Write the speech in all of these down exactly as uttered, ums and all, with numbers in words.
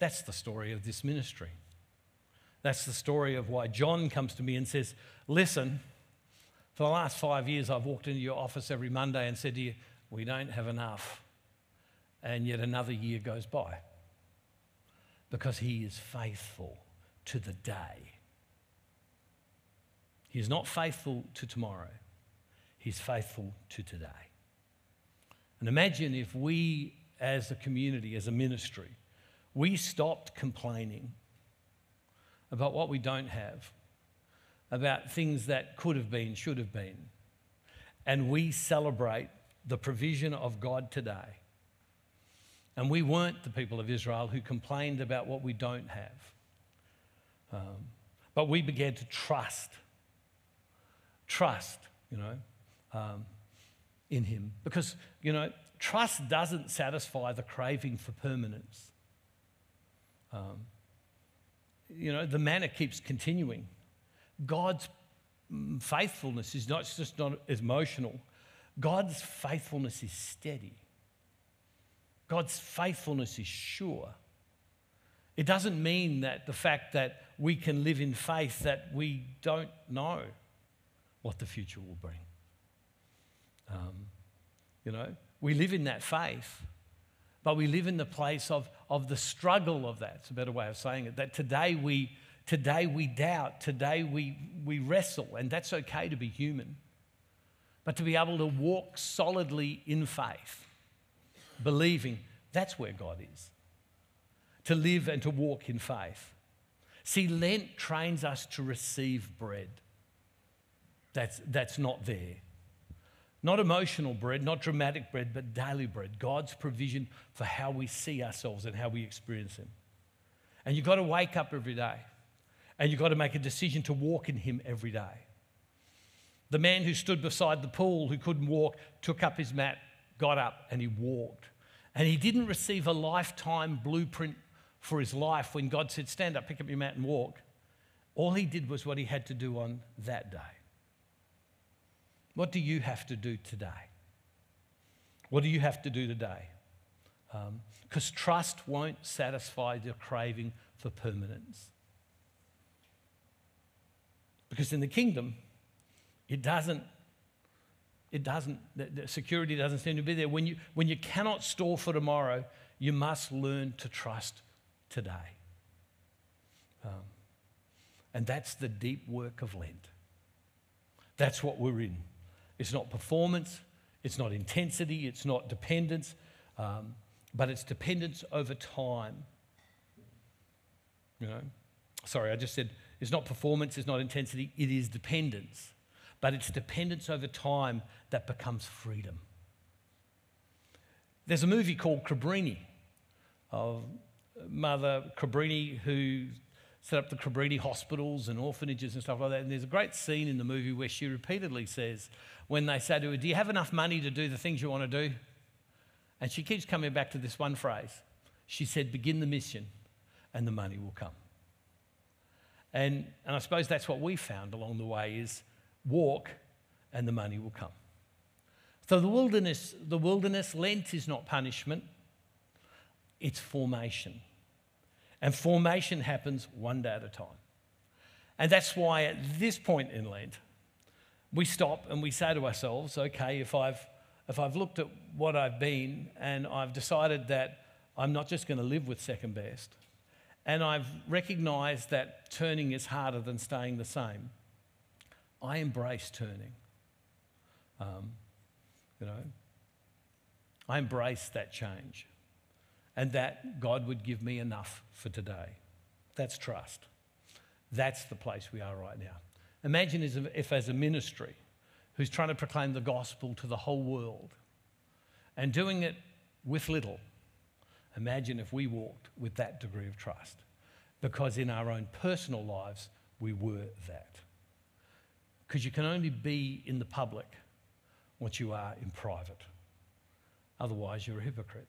That's the story of this ministry. That's the story of why John comes to me and says, listen, for the last five years I've walked into your office every Monday and said to you, we don't have enough. And yet another year goes by. Because he is faithful to the day. He is not faithful to tomorrow. He's faithful to today. And imagine if we as a community, as a ministry, we stopped complaining about what we don't have, about things that could have been, should have been, and we celebrate the provision of God today. And we weren't the people of Israel who complained about what we don't have. Um, but we began to trust, trust, you know, um, in him. Because, you know, trust doesn't satisfy the craving for permanence. Um, you know, the manna keeps continuing. God's faithfulness is not just not emotional. God's faithfulness is steady. God's faithfulness is sure. It doesn't mean that the fact that we can live in faith that we don't know what the future will bring. Um, you know, we live in that faith, but we live in the place of, of the struggle of that. It's a better way of saying it. That today we today we doubt, today we we wrestle, and that's okay to be human. But to be able to walk solidly in faith, believing that's where God is. To live and to walk in faith. See, Lent trains us to receive bread. That's, that's not there. Not emotional bread, not dramatic bread, but daily bread. God's provision for how we see ourselves and how we experience him. And you've got to wake up every day. And you've got to make a decision to walk in him every day. The man who stood beside the pool, who couldn't walk, took up his mat, got up, and he walked. And he didn't receive a lifetime blueprint for his life when God said, stand up, pick up your mat and walk. All he did was what he had to do on that day. What do you have to do today? What do you have to do today? Because um, trust won't satisfy your craving for permanence. Because in the kingdom, it doesn't, it doesn't, the, the security doesn't seem to be there. When you, when you cannot store for tomorrow, you must learn to trust today. Um, and that's the deep work of Lent. That's what we're in. It's not performance, it's not intensity, it's not dependence, um, but it's dependence over time. You know, sorry, I just said it's not performance, it's not intensity, it is dependence. But it's dependence over time that becomes freedom. There's a movie called Cabrini, of Mother Cabrini, who set up the Cabrini hospitals and orphanages and stuff like that. And there's a great scene in the movie where she repeatedly says, when they say to her, do you have enough money to do the things you want to do? And she keeps coming back to this one phrase. She said, begin the mission and the money will come. And, and I suppose that's what we found along the way is walk and the money will come. So the wilderness, the wilderness, Lent is not punishment, it's formation. And formation happens one day at a time. And that's why at this point in Lent, we stop and we say to ourselves, okay, if I've, if I've looked at what I've been and I've decided that I'm not just going to live with second best, and I've recognised that turning is harder than staying the same, I embrace turning. Um, you know, I embrace that change and that God would give me enough for today. That's trust. That's the place we are right now. Imagine as if, if as a ministry who's trying to proclaim the gospel to the whole world and doing it with little, imagine if we walked with that degree of trust, because in our own personal lives, we were that. Because you can only be in the public what you are in private. Otherwise, you're a hypocrite.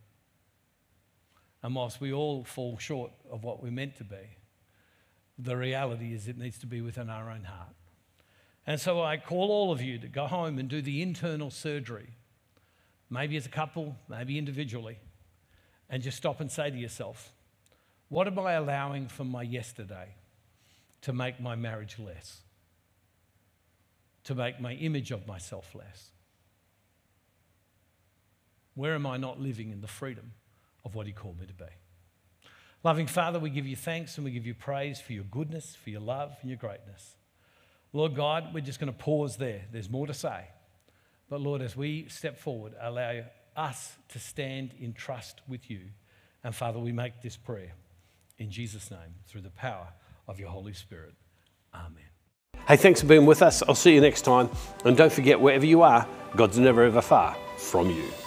And whilst we all fall short of what we're meant to be, the reality is it needs to be within our own heart. And so I call all of you to go home and do the internal surgery, maybe as a couple, maybe individually, and just stop and say to yourself, What am I allowing from my yesterday to make my marriage less? To make my image of myself less? Where am I not living in the freedom of what he called me to be? Loving Father, we give you thanks and we give you praise for your goodness, for your love and your greatness. Lord God, we're just going to pause there. There's more to say. But Lord, as we step forward, allow us to stand in trust with you. And Father, we make this prayer in Jesus' name through the power of your Holy Spirit. Amen. Hey, thanks for being with us. I'll see you next time. And don't forget, wherever you are, God's never ever far from you.